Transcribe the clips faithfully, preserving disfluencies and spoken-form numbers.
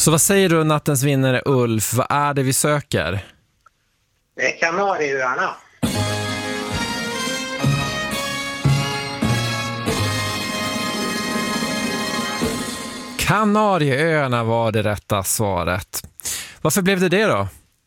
Så vad säger du, nattens vinnare Ulf? Vad är det vi söker? Det är Kanarieöarna. Kanarieöarna var det rätta svaret. Varför blev det det då?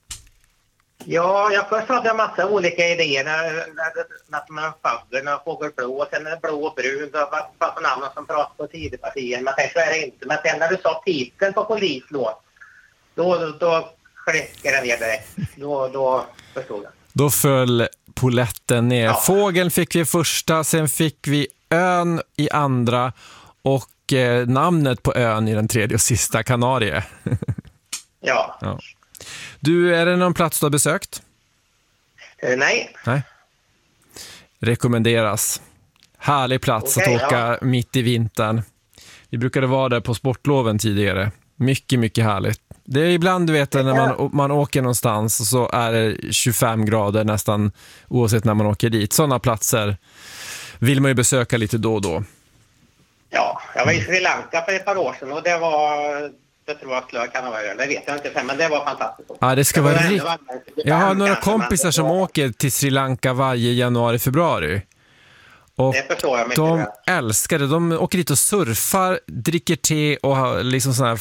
Ja, jag först hade en massa olika idéer när, när, när fabber, när fågelblå, och sen är det blå och brun, det var bara namn som pratade på tidepartier, men så är det inte. Men sen när du sa titeln på polislåt, då, då, då klickade den ner direkt. Då, då förstod jag. Då föll poletten ner. Ja. Fågeln fick vi första, sen fick vi ön i andra och eh, namnet på ön i den tredje och sista, Kanarie. Ja. Ja. Du, är det någon plats du har besökt? Uh, nej. Nej. Rekommenderas. Härlig plats Okej, att åka ja. mitt i vintern. Vi brukade vara där på sportloven tidigare. Mycket, mycket härligt. Det är ibland, du vet, när man, man åker någonstans och så är det tjugofem grader nästan oavsett när man åker dit. Sådana platser vill man ju besöka lite då och då. Ja, jag var i Sri Lanka för ett par år sedan och det var... Det tror jag skulle kunna vara, det vet jag inte, men det var fantastiskt. Ja, det ska det vara riktigt. Jag har några kompisar som var... åker till Sri Lanka varje januari, februari. Och det förstår jag mycket de väl. älskar det. De åker dit och surfar, dricker te och har liksom såna här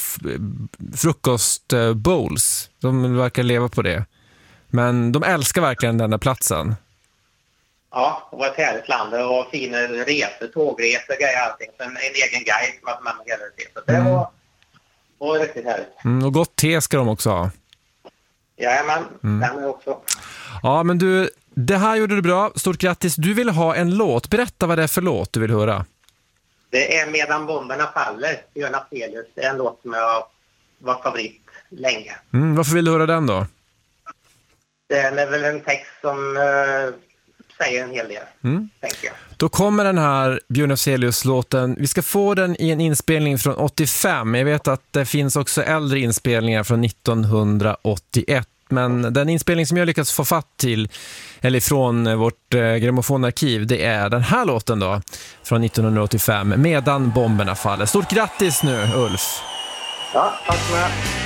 frukostbowls. De verkar leva på det. Men de älskar verkligen den där platsen. Ja, det var ett härligt land och fina resor, tågresor, grejer, allting. Så en, en egen guide som att man hela det. Så det var... Och riktigt härligt. Mm, och gott te ska de också ha. Jajamän, mm. Den är också. Ja, men du, det här gjorde du bra. Stort grattis. Du vill ha en låt. Berätta vad det är för låt du vill höra. Det är Medan bomberna faller, Björn Afzelius. Det är en låt som jag var favorit länge. Mm, varför vill du höra den då? Den är väl en text som uh, säger en hel del, mm. tänker jag. Då kommer den här Björn Afzelius-låten. Vi ska få den i en inspelning från åttiofem. Jag vet att det finns också äldre inspelningar från nittonhundraåttioett. Men den inspelning som jag lyckats få fatt till, eller från vårt eh, grammofonarkiv, det är den här låten då, från nittonhundraåttiofem, Medan bomberna faller. Stort grattis nu, Ulf! Ja, tack så mycket.